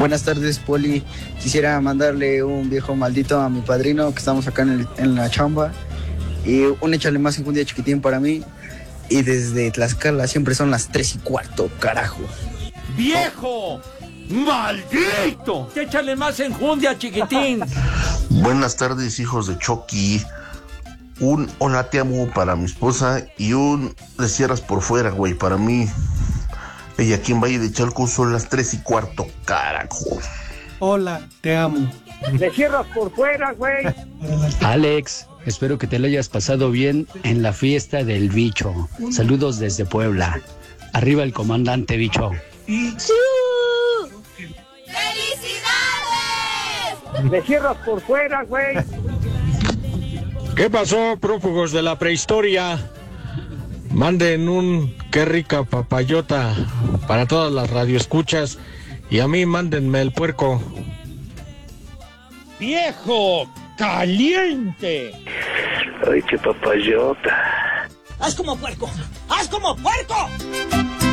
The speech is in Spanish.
Buenas tardes, Poli. Quisiera mandarle un viejo maldito a mi padrino, que estamos acá en la chamba. Y un échale más enjundia chiquitín para mí. Y desde Tlaxcala siempre son las 3:15, carajo. ¡Viejo! ¡Maldito! Échale más enjundia, chiquitín. Buenas tardes, hijos de Chucky. Un hola te amo para mi esposa y un de cierras por fuera, güey, para mí. Ella aquí en Valle de Chalco son las 3:15, carajo. Hola, te amo. Le cierras por fuera, güey. Alex, espero que te lo hayas pasado bien en la fiesta del bicho. Saludos desde Puebla. Arriba el comandante bicho. ¡Felicidades! Le cierras por fuera, güey. ¿Qué pasó, prófugos de la prehistoria? Manden un qué rica papayota para todas las radioescuchas y a mí mándenme el puerco. ¡Viejo! ¡Caliente! Ay, qué papayota. ¡Haz como puerco! ¡Haz como puerco!